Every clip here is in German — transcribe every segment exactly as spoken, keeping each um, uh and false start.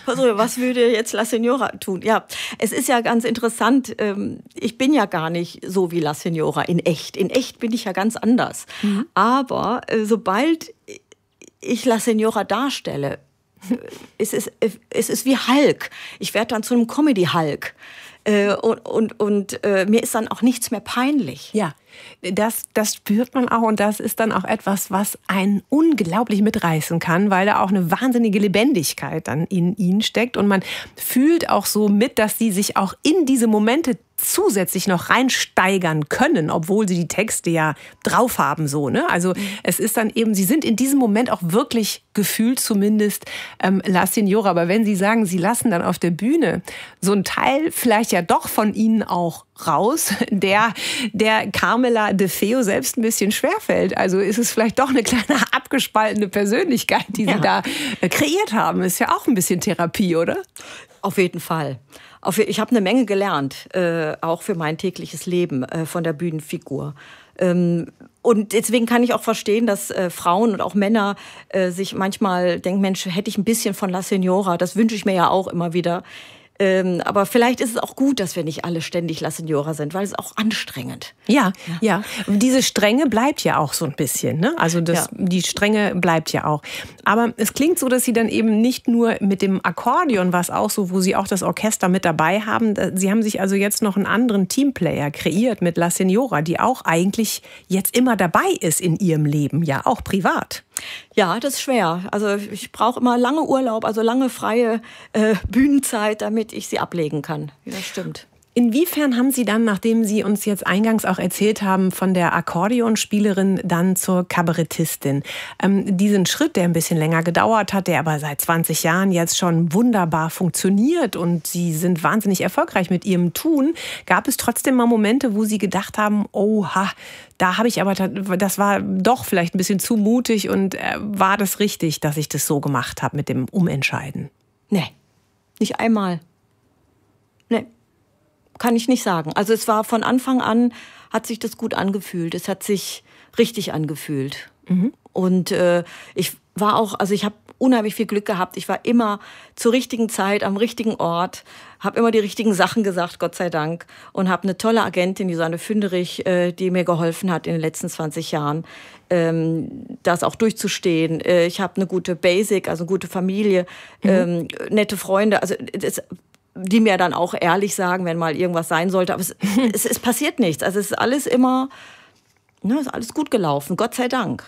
Also, was würde jetzt La Signora tun? Ja, es ist ja ganz interessant. Ich bin ja gar nicht so wie La Signora in echt. In echt bin ich ja ganz anders. Mhm. Aber sobald ich La Signora darstelle, es ist, es ist wie Hulk. Ich werde dann zu einem Comedy-Hulk. Und, und, und äh, mir ist dann auch nichts mehr peinlich. Ja, das, das spürt man auch und das ist dann auch etwas, was einen unglaublich mitreißen kann, weil da auch eine wahnsinnige Lebendigkeit dann in ihnen steckt und man fühlt auch so mit, dass sie sich auch in diese Momente zusätzlich noch reinsteigern können, obwohl sie die Texte ja drauf haben, so, ne? Also es ist dann eben, sie sind in diesem Moment auch wirklich gefühlt zumindest ähm, La Signora. Aber wenn Sie sagen, Sie lassen dann auf der Bühne so ein Teil vielleicht ja doch von Ihnen auch raus, der der Carmela De Feo selbst ein bisschen schwerfällt. Also ist es vielleicht doch eine kleine abgespaltene Persönlichkeit, die Sie ja. da äh, kreiert haben. Ist ja auch ein bisschen Therapie, oder? Auf jeden Fall. Ich habe eine Menge gelernt, äh, auch für mein tägliches Leben äh, von der Bühnenfigur. Ähm, und deswegen kann ich auch verstehen, dass äh, Frauen und auch Männer äh, sich manchmal denken, Mensch, hätte ich ein bisschen von La Signora, das wünsche ich mir ja auch immer wieder. Ähm, aber vielleicht ist es auch gut, dass wir nicht alle ständig La Signora sind, weil es ist auch anstrengend. Ja, ja, ja. Diese Strenge bleibt ja auch so ein bisschen, ne? Also das, ja. die Strenge bleibt ja auch. Aber es klingt so, dass Sie dann eben nicht nur mit dem Akkordeon, was auch so, wo Sie auch das Orchester mit dabei haben, Sie haben sich also jetzt noch einen anderen Teamplayer kreiert mit La Signora, die auch eigentlich jetzt immer dabei ist in Ihrem Leben, ja, auch privat. Ja, das ist schwer. Also ich brauche immer lange Urlaub, also lange freie äh, Bühnenzeit, damit ich sie ablegen kann. Das stimmt. Inwiefern haben Sie dann, nachdem Sie uns jetzt eingangs auch erzählt haben, von der Akkordeonspielerin dann zur Kabarettistin, ähm, diesen Schritt, der ein bisschen länger gedauert hat, der aber seit zwanzig Jahren jetzt schon wunderbar funktioniert und Sie sind wahnsinnig erfolgreich mit Ihrem Tun, gab es trotzdem mal Momente, wo Sie gedacht haben, oha, da habe ich aber, das war doch vielleicht ein bisschen zu mutig und äh, war das richtig, dass ich das so gemacht habe mit dem Umentscheiden? Nee, nicht einmal. Nee. Kann ich nicht sagen. Also es war von Anfang an, hat sich das gut angefühlt. Es hat sich richtig angefühlt. Mhm. Und äh, ich war auch, also ich habe unheimlich viel Glück gehabt. Ich war immer zur richtigen Zeit am richtigen Ort, habe immer die richtigen Sachen gesagt, Gott sei Dank. Und habe eine tolle Agentin, die Susanne Fünderich, äh, die mir geholfen hat in den letzten zwanzig Jahren, ähm, das auch durchzustehen. Äh, ich habe eine gute Basic, also eine gute Familie, mhm. ähm, nette Freunde. Also das, die mir dann auch ehrlich sagen, wenn mal irgendwas sein sollte. Aber es, es, es passiert nichts. Also es ist alles immer, ne, ist alles gut gelaufen, Gott sei Dank.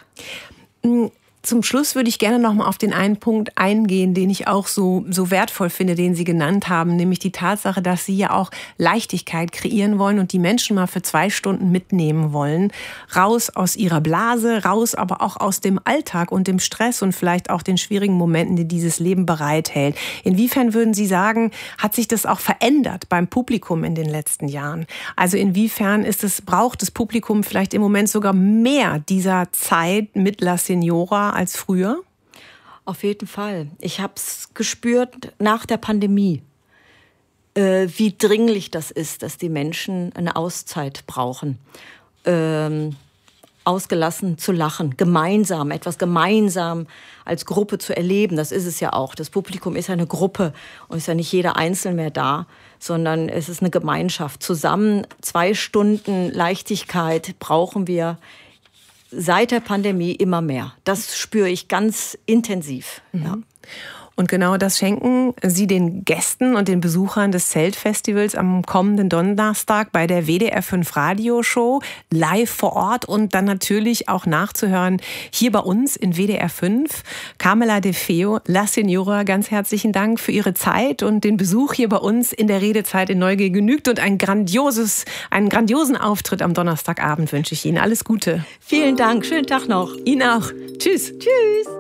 Zum Schluss würde ich gerne noch mal auf den einen Punkt eingehen, den ich auch so, so wertvoll finde, den Sie genannt haben, nämlich die Tatsache, dass Sie ja auch Leichtigkeit kreieren wollen und die Menschen mal für zwei Stunden mitnehmen wollen. Raus aus ihrer Blase, raus aber auch aus dem Alltag und dem Stress und vielleicht auch den schwierigen Momenten, die dieses Leben bereithält. Inwiefern würden Sie sagen, hat sich das auch verändert beim Publikum in den letzten Jahren? Also inwiefern ist es, braucht das Publikum vielleicht im Moment sogar mehr dieser Zeit mit La Signora als früher? Auf jeden Fall. Ich habe es gespürt nach der Pandemie, äh, wie dringlich das ist, dass die Menschen eine Auszeit brauchen. Ähm, ausgelassen zu lachen, gemeinsam, etwas gemeinsam als Gruppe zu erleben. Das ist es ja auch. Das Publikum ist ja eine Gruppe und ist ja nicht jeder einzeln mehr da, sondern es ist eine Gemeinschaft. Zusammen zwei Stunden Leichtigkeit brauchen wir seit der Pandemie immer mehr. Das spüre ich ganz intensiv. Mhm. Ja. Und genau das schenken Sie den Gästen und den Besuchern des Zeltfestivals am kommenden Donnerstag bei der W D R fünf Radioshow live vor Ort und dann natürlich auch nachzuhören hier bei uns in W D R fünf. Carmela De Feo, La Signora, ganz herzlichen Dank für Ihre Zeit und den Besuch hier bei uns in der Redezeit in Neugier genügt und ein grandioses, einen grandiosen Auftritt am Donnerstagabend wünsche ich Ihnen. Alles Gute. Vielen Dank. Schönen Tag noch. Ihnen auch. Tschüss. Tschüss.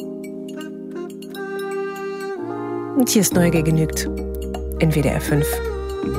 Und hier ist Neugier genügt in W D R fünf.